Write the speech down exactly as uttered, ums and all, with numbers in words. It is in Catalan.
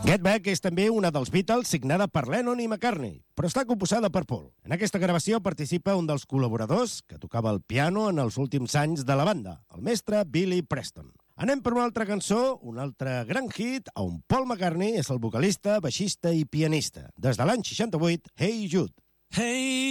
Get Back és també una dels Beatles signada per Lennon i McCartney, però està composada per Paul. En aquesta gravació participa un dels col·laboradors que tocava el piano en els últims anys de la banda, el mestre Billy Preston. Anem per una altra cançó, un altre gran hit, on Paul McCartney és el vocalista, baixista i pianista. Des de l'any seixanta-vuit, Hey Jude. Hey